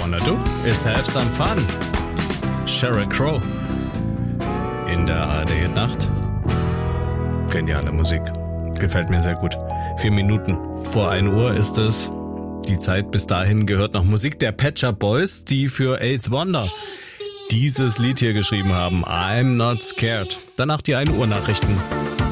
Na du, is have some fun. Sheryl Crow in der ARD-Nacht. Geniale Musik. Gefällt mir sehr gut. 4 Minuten vor 1 Uhr ist es. Die Zeit bis dahin gehört noch Musik der Pet Shop Boys, die für Eighth Wonder dieses Lied hier geschrieben haben. I'm Not Scared. Danach die 1 Uhr Nachrichten.